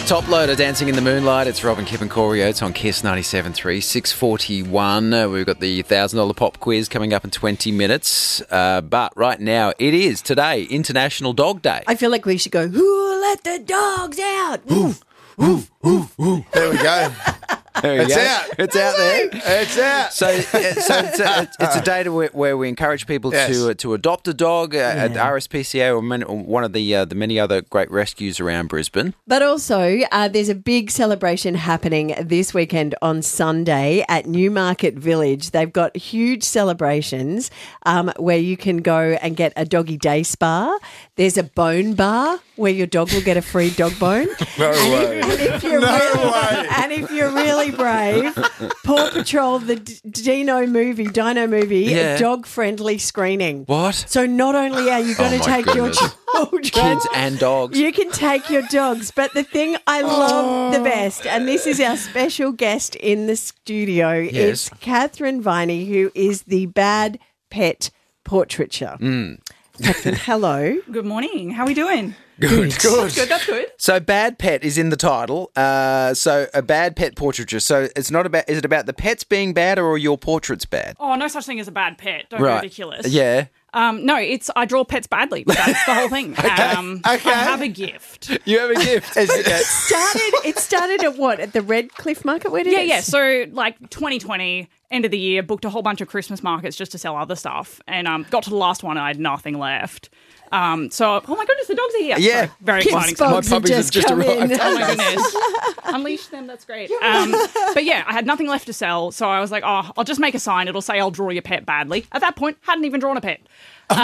Top Loader, Dancing in the Moonlight. It's Robin, Kip and Corey Oates on Kiss 97.3, 6:41. We've got the $1,000 pop quiz coming up in 20 minutes. But right now, it is today International Dog Day. I feel like we should go, who let the dogs out? Woof, woof, woof, woof. There we go. It's out. It's out there. It's out. So it's a day where we encourage people to adopt a dog at RSPCA or one of the many other great rescues around Brisbane. But also, there's a big celebration happening this weekend on Sunday at Newmarket Village. They've got huge celebrations where you can go and get a doggy day spa. There's a bone bar where your dog will get a free dog bone. No way. And if you're really brave, Paw Patrol, the Dino movie, dog-friendly screening. What? So not only are you going to take your children, Kids and dogs. you can take your dogs. But the thing I love the best, and this is our special guest in the studio, is Catherine Viney, who is the Bad Pet portraiture. Catherine, hello. Good morning. How are we doing? Good. That's good. So Bad Pet is in the title. So a bad pet portraiture. So it's not about. Is it about the pets being bad or your portrait's bad? Oh, no such thing as a bad pet. Don't be ridiculous. Yeah. No, it's I draw pets badly. That's the whole thing. I have a gift. You have a gift. It started at what? At the Redcliffe Market? Where did it? Yeah. So like 2020, end of the year, booked a whole bunch of Christmas markets just to sell other stuff, and got to the last one, and I had nothing left. So, oh my goodness, the dogs are here. Yeah. So, very Kids' exciting. bugs My have puppies have just come in. arrived. Oh my goodness. Unleash them, that's great. But yeah, I had nothing left to sell, so I was like, oh, I'll just make a sign. It'll say I'll draw your pet badly. At that point, hadn't even drawn a pet. Yep,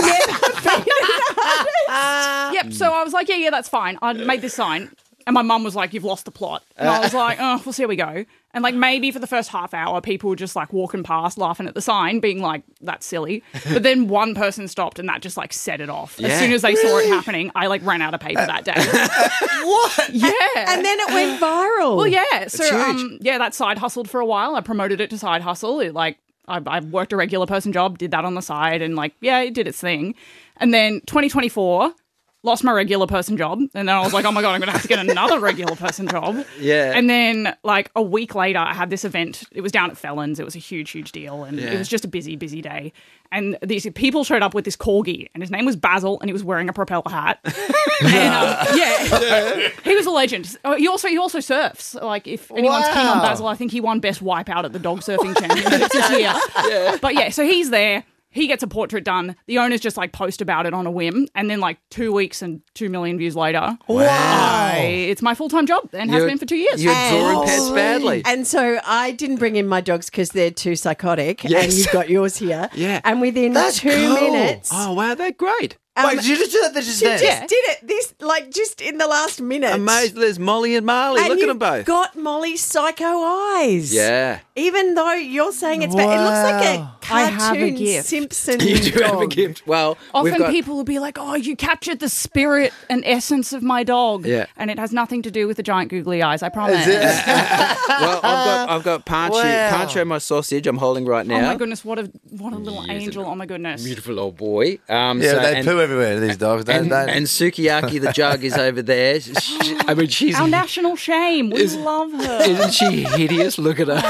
so I was like, yeah, that's fine. I made this sign. And my mum was like, you've lost the plot. And I was like, oh, we'll see how we go. And like maybe for the first half hour, people were just like walking past, laughing at the sign, being like, that's silly. But then one person stopped and that just like set it off. As soon as they saw it happening, I like ran out of paper that day. What? Yeah. And then it went viral. Well, yeah. So, huge. that side hustled for a while. I promoted it to side hustle. It like, I worked a regular person job, did that on the side, and like, yeah, it did its thing. And then 2024, lost my regular person job. And then I was like, oh my God, I'm going to have to get another regular person job. Yeah. And then like a week later, I had this event. It was down at Felons. It was a huge, huge deal. And it was just a busy, busy day. And these people showed up with this corgi, and his name was Basil, and he was wearing a propeller hat. And, he was a legend. He also surfs. Like if anyone's keen on Basil, I think he won best wipeout at the dog surfing championships this year. But yeah, so he's there. He gets a portrait done. The owners just like post about it on a whim, and then like 2 weeks and 2 million views later, it's my full-time job and has been for 2 years. You're drawing pets badly. And so I didn't bring in my dogs because they're too psychotic. Yes. And you've got yours here. Yeah. And within That's 2 cool. minutes. Oh, wow, they're great. Wait, did you just do that? They're just She there. just did it. This, like, just in the last minute. Amazing. There's Molly and Marley. And Look at you've them both. got Molly's psycho eyes. Yeah. Even though you're saying it's bad, it looks like a I have a cartoon gift. Simpson You do have a dog. gift. Well, we've Often got... people will be like, oh, you captured the spirit and essence of my dog. Yeah. And it has nothing to do with the giant googly eyes, I promise. Well, I've got Pancho, my sausage I'm holding right now. Oh my goodness, what a little angel. Oh my goodness. Beautiful old boy. They poo everywhere, these dogs. And Sukiyaki the jug is over there. I mean, she's... Our national shame. We love her. Isn't she hideous? Look at her.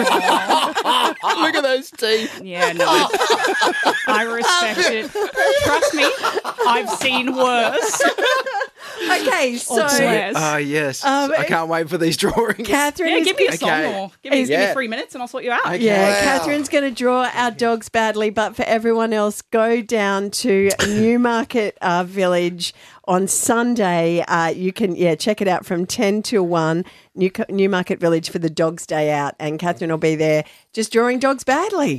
Look at those teeth. Yeah, no. I respect it. Trust me, I've seen worse. Okay, so bless. Oh, yes. I can't wait for these drawings. Catherine Yeah, is give me a song Okay. or give me Yeah. 3 minutes and I'll sort you out. Okay. Yeah, Wow. Catherine's going to draw our dogs badly, but for everyone else, go down to Newmarket Village on Sunday. You can, check it out from 10 till 1, Newmarket Village for the Dogs' Day Out, and Catherine will be there just drawing dogs badly.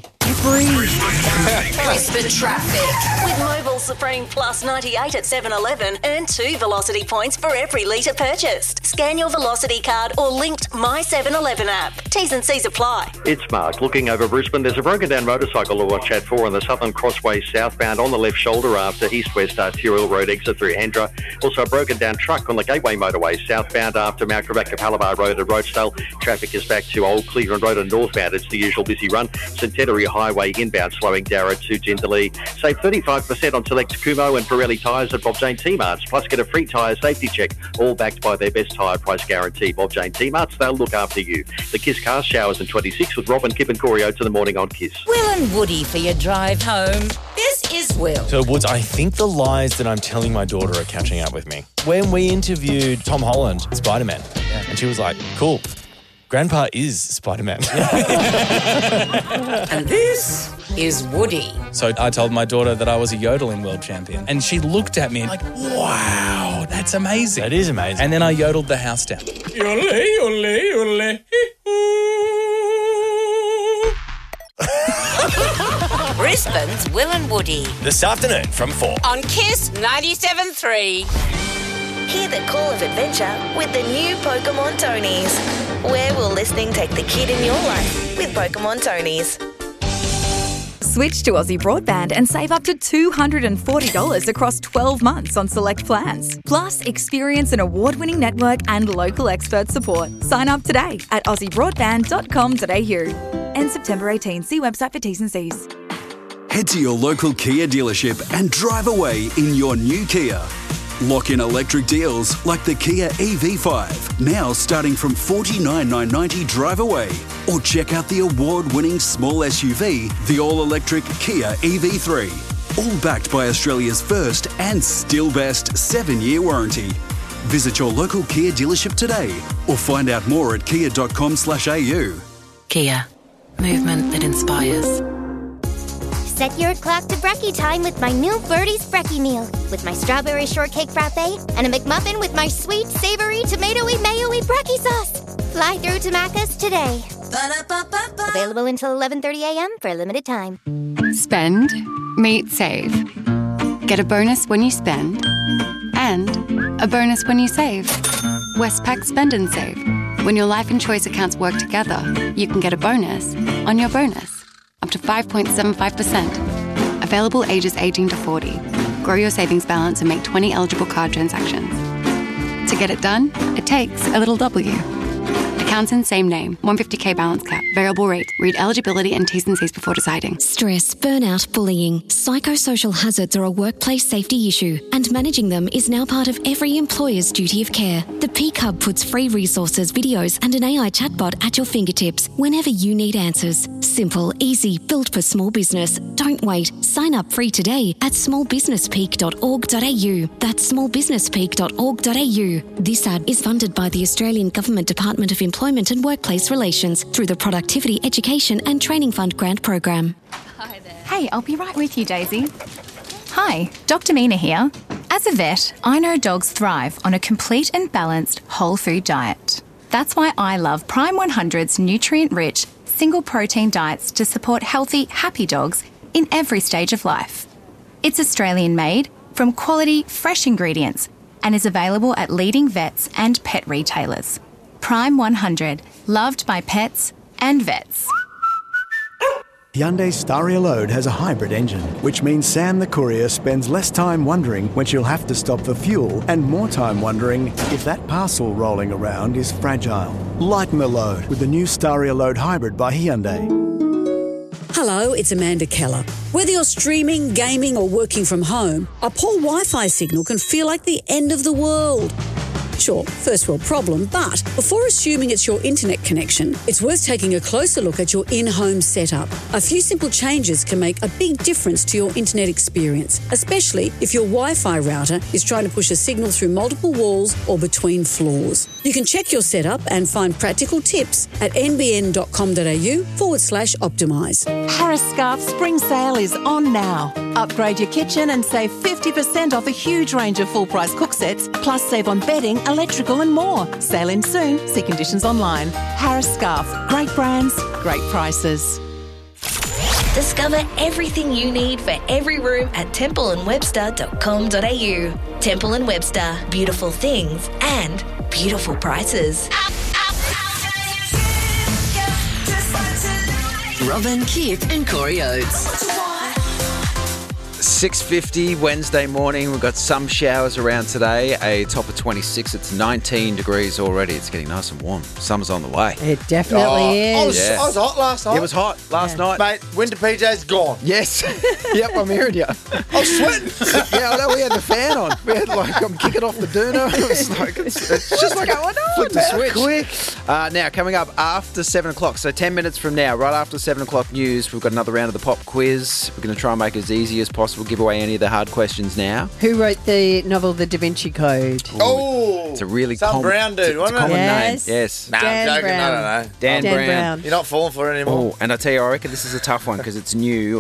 Brisbane traffic. With Mobil Supreme Plus 98 at 7-Eleven, earn 2 Velocity points for every litre purchased. Scan your Velocity card or linked My 7-Eleven app. T's and C's apply. It's Mark. Looking over Brisbane, there's a broken down motorcycle to watch out for on the Southern Crossway southbound on the left shoulder after east-west arterial road exit through Hendra. Also a broken down truck on the Gateway motorway southbound after Mount Rebecca-Palabar Road at Rochedale. Traffic is back to Old Cleveland Road and northbound. It's the usual busy run. Centenary Highway inbound slowing down to Jindalee. Save 35% on select Kumo and Pirelli tyres at Bob Jane T-Marts. Plus, get a free tyre safety check, all backed by their best tyre price guarantee. Bob Jane T-Marts, they'll look after you. The Kiss Car Showers in 26 with Robin, Kip and Corey Oates in the morning on Kiss. Will and Woody for your drive home. This is Will. So, Woods, I think the lies that I'm telling my daughter are catching up with me. When we interviewed Tom Holland, Spider-Man, and she was like, cool, Grandpa is Spider-Man. And this is Woody. So I told my daughter that I was a yodeling world champion. And she looked at me like, wow, that's amazing. That is amazing. And then I yodeled the house down. Yodel, yodel, yodel. Brisbane's Will and Woody. This afternoon from 4. On Kiss 97.3. Hear the call of adventure with the new Pokemon Tonys. Where will listening take the kid in your life with Pokemon Tonys? Switch to Aussie Broadband and save up to $240 across 12 months on select plans. Plus, experience an award-winning network and local expert support. Sign up today at aussiebroadband.com.au. End September 18. See website for T's and C's. Head to your local Kia dealership and drive away in your new Kia. Lock in electric deals like the Kia EV5, now starting from $49,990 drive away. Or check out the award-winning small SUV, the all-electric Kia EV3. All backed by Australia's first and still best 7-year warranty. Visit your local Kia dealership today or find out more at kia.com/au. Kia. Movement that inspires. Set your clock to brekkie time with my new Birdie's Brekkie meal. With my strawberry shortcake frappe and a McMuffin with my sweet, savoury, tomatoey, mayo-y brekkie sauce. Fly through to Macca's today. Ba-da-ba-ba-ba. Available until 11:30 a.m. for a limited time. Spend, meet, save. Get a bonus when you spend and a bonus when you save. Westpac Spend and Save. When your life and choice accounts work together, you can get a bonus on your bonus. Up to 5.75%. Available ages 18 to 40. Grow your savings balance and make 20 eligible card transactions. To get it done, it takes a little W. Accounts in same name. 150k balance cap. Variable rate. Read eligibility and T's and C's before deciding. Stress, burnout, bullying. Psychosocial hazards are a workplace safety issue, and managing them is now part of every employer's duty of care. The Peak Hub puts free resources, videos, and an AI chatbot at your fingertips whenever you need answers. Simple, easy, built for small business. Don't wait. Sign up free today at smallbusinesspeak.org.au. That's smallbusinesspeak.org.au. This ad is funded by the Australian Government Department of Employment and Workplace Relations through the Productivity, Education and Training Fund grant program. Hi there. Hey, I'll be right with you, Daisy. Hi, Dr. Mina here. As a vet, I know dogs thrive on a complete and balanced whole food diet. That's why I love Prime 100's nutrient-rich, single-protein diets to support healthy, happy dogs in every stage of life. It's Australian-made, from quality, fresh ingredients, and is available at leading vets and pet retailers. Prime 100, loved by pets and vets. Hyundai Staria Load has a hybrid engine, which means Sam the courier spends less time wondering when she'll have to stop for fuel and more time wondering if that parcel rolling around is fragile. Lighten the load with the new Staria Load Hybrid by Hyundai. Hello, it's Amanda Keller. Whether you're streaming, gaming or working from home, a poor Wi-Fi signal can feel like the end of the world. Sure, first world problem, but before assuming it's your internet connection, it's worth taking a closer look at your in-home setup. A few simple changes can make a big difference to your internet experience, especially if your Wi-Fi router is trying to push a signal through multiple walls or between floors. You can check your setup and find practical tips at nbn.com.au/optimise. Harris Scarf Spring Sale is on now. Upgrade your kitchen and save 50% off a huge range of full-price cook sets, plus save on bedding, electrical and more. Sale in soon. See conditions online. Harris Scarf. Great brands, great prices. Discover everything you need for every room at templeandwebster.com.au. Temple & Webster. Beautiful things and beautiful prices. Robin, Kip and Corey Oates. 6:50 Wednesday morning. We've got some showers around today. A top of 26. It's 19 degrees already. It's getting nice and warm. Summer's on the way. It definitely is. I was hot last night. It was hot last night. Mate, winter PJ's gone. Yes. Yep, I'm hearing you. I was sweating. Yeah, I know. We had the fan on. We had I'm kicking off the doona. It was like, it's just like flip the switch. Quick. Now, coming up after 7 o'clock, so 10 minutes from now, right after 7 o'clock news, we've got another round of the pop quiz. We're going to try and make it as easy as possible, give away any of the hard questions now. Who wrote the novel The Da Vinci Code? Oh, it's a really some Brown dude, wasn't it? Common Yes. name. Yes. Nah, Dan I'm joking. Brown. No. Dan Brown. You're not falling for it anymore. Oh, and I tell you, I reckon this is a tough one because it's new.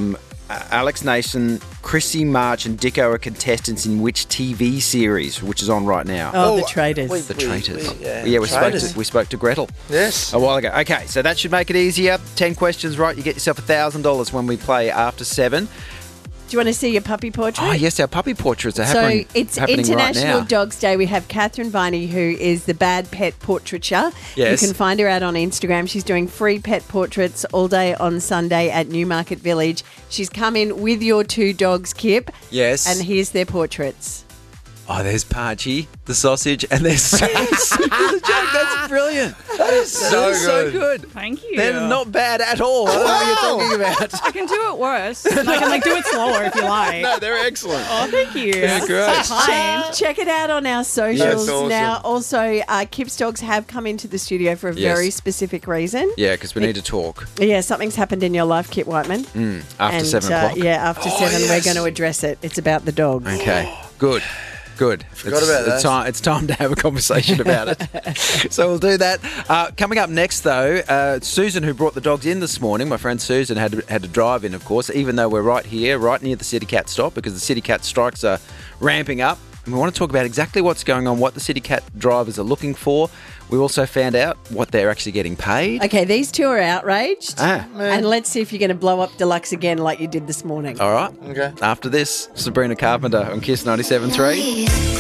Alex Nason, Chrissy March, and Dicko are contestants in which TV series, which is on right now? Oh, The Traitors. The Traitors. Traitors. We spoke to Gretel. Yes. A while ago. Okay, so that should make it easier. 10 questions right, you get yourself $1,000 when we play after 7. Do you want to see your puppy portrait? Oh, yes, our puppy portraits are happening. So it's happening International right now. Dogs Day. We have Catherine Viney, who is the Bad Pet Portraiture. Yes. You can find her out on Instagram. She's doing free pet portraits all day on Sunday at Newmarket Village. She's come in with your 2 dogs, Kip. Yes. And here's their portraits. Oh, there's Parchy, the sausage, and there's Susie the Jug. That's brilliant. That is so good. Thank you. They're not bad at all. I don't know what you're talking about. I can do it worse. And I can do it slower if you like. No, they're excellent. Oh, thank you. Yeah, great. Check it out on our socials. That's awesome. Now, also, Kip's dogs have come into the studio for a very specific reason. Yeah, because we need to talk. Yeah, something's happened in your life, Kip Whiteman. After 7 o'clock. Yeah, after 7, we're going to address it. It's about the dogs. Okay, good. Forgot about that. It's time to have a conversation about it. So we'll do that. Coming up next, though, Susan, who brought the dogs in this morning, my friend Susan, had to drive in, of course, even though we're right here, right near the City Cat stop, because the City Cat strikes are ramping up. And we want to talk about exactly what's going on, what the City Cat drivers are looking for. We also found out what they're actually getting paid. Okay, these 2 are outraged. Ah. And let's see if you're going to blow up Deluxe again like you did this morning. All right. Okay. After this, Sabrina Carpenter on Kiss 97.3.